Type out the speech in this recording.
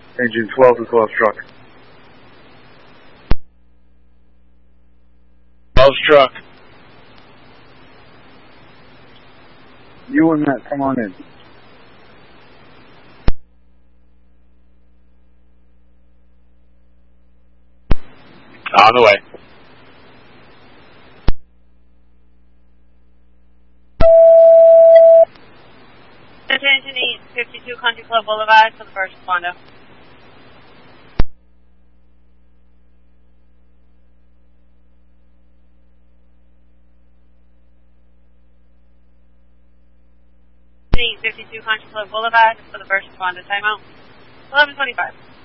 Engine 12 to 12 truck. 12's truck. You and Matt, come on in. On the way. Attention 852 Country Club Boulevard for the first responder. Country Club Boulevard for the first responder. Timeout. 11:25.